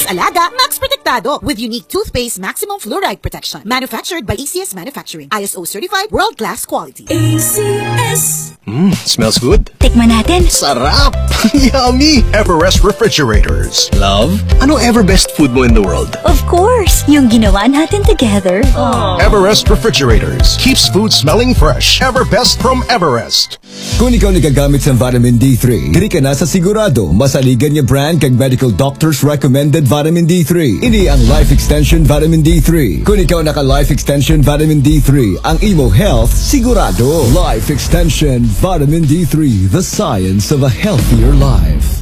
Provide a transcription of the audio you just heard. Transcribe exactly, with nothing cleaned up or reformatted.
Alaga, Max Protektado with unique toothpaste maximum fluoride protection. Manufactured by A C S Manufacturing. I S O certified world-class quality. A C S. Mmm, smells good. Tikman natin. Sarap! Yummy! Everest Refrigerators. Love, ano ever best food mo in the world? Of course, yung ginawa natin together. Aww. Everest Refrigerators. Keeps food smelling fresh. Everbest from Everest. Kung ikaw nagagamit sa vitamin D three, diri ka na sa sigurado masaligan niya brand kag medical doctors recommended vitamin D three. Ini ang Life Extension Vitamin D three. Kung ikaw naka Life Extension Vitamin D three, ang imo health sigurado. Life Extension Vitamin D three, the science of a healthier life.